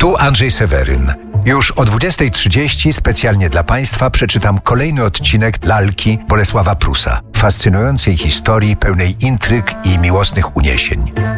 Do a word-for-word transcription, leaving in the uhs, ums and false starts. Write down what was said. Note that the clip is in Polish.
Tu Andrzej Seweryn. Już o dwudziestej trzydzieści specjalnie dla Państwa przeczytam kolejny odcinek Lalki Bolesława Prusa, fascynującej historii pełnej intryg i miłosnych uniesień.